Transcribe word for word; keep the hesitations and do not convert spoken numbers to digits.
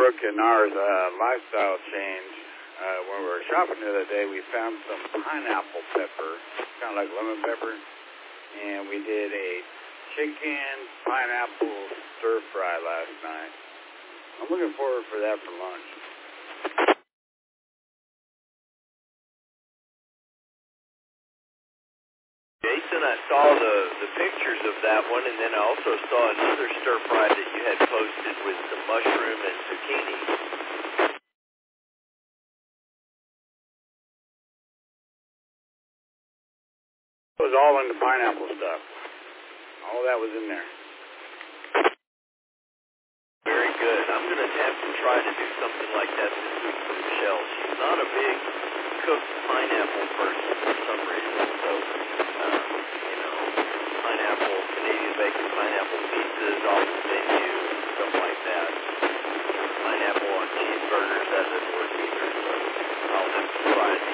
Brooke and ours uh, lifestyle change. Uh, when we were shopping the other day, we found some pineapple pepper, kind of like lemon pepper, and we did a chicken pineapple stir fry last night. I'm looking forward for that for lunch. Jason, I saw the, the pictures of that one, and then I also saw another stir fry that you had posted with some mushroom and zucchini. It was all in the pineapple stuff. All that was in there. Very good. I'm going to have to try to do something like that this week for Michelle. She's not a big cooked pineapple person for some reason. So, um, you know, pineapple, Canadian bacon pineapple pizzas, off the menu,